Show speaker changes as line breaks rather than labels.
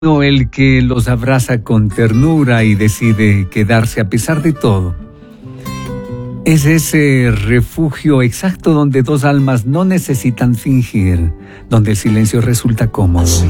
el que los abraza con ternura y decide quedarse a pesar de todo. Es ese refugio exacto donde dos almas no necesitan fingir, donde el silencio resulta cómodo.